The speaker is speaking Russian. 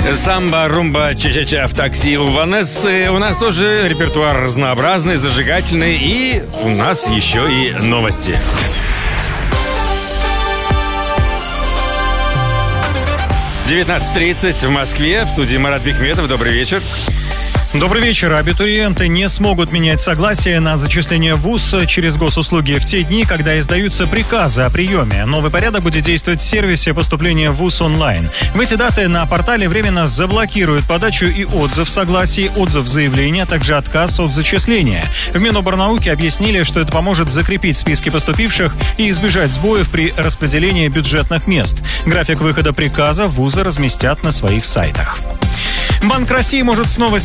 Самба, румба, ча-ча-ча в такси у Ванессы. У нас тоже репертуар разнообразный, зажигательный. И у нас еще и новости. «19:30 в Москве. В студии Марат Бекметов. Добрый вечер. Добрый вечер. Абитуриенты не смогут менять согласие на зачисление в ВУЗ через госуслуги в те дни, когда издаются приказы о приеме. Новый порядок будет действовать в сервисе поступления в ВУЗ онлайн. В эти даты на портале временно заблокируют подачу и отзыв согласий, отзыв заявления, а также отказ от зачисления. В Миноборнауки объяснили, что это поможет закрепить списки поступивших и избежать сбоев при распределении бюджетных мест. График выхода приказа вузы разместят на своих сайтах. Банк России может снова